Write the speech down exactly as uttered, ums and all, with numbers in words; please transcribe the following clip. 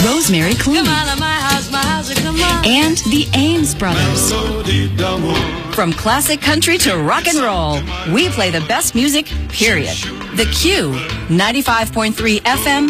Rosemary Clooney, Come on to my house, my house, come on. and the Ames Brothers. From classic country to rock and roll, we play the best music, period. The Q, ninety-five point three F M,